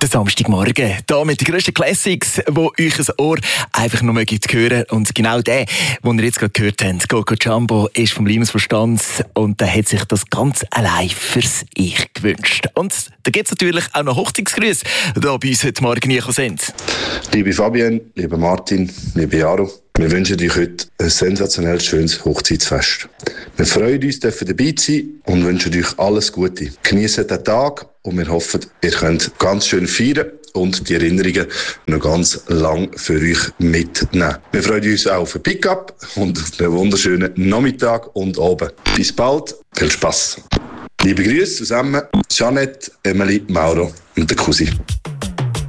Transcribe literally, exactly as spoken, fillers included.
Der Samstagmorgen, hier mit den grössten Classics, die euch ein Ohr einfach nur hören. Und genau der, den ihr jetzt gerade gehört habt, Coco Jumbo, ist vom Linus Verstands und der hat sich das ganz allein fürs Ich gewünscht. Und da gibt es natürlich auch noch Hochzeitsgrüße, die bei uns heute Morgen hier sind. Liebe Fabienne, lieber Martin, liebe Jaro, wir wünschen euch heute ein sensationell schönes Hochzeitsfest. Wir freuen uns, dürfen dabei zu sein und wünschen euch alles Gute. Genießt den Tag und wir hoffen, ihr könnt ganz schön feiern und die Erinnerungen noch ganz lang für euch mitnehmen. Wir freuen uns auch auf ein Pickup und auf einen wunderschönen Nachmittag und Abend. Bis bald, viel Spass. Liebe Grüße zusammen, Jeanette, Emily, Mauro und der Cousin.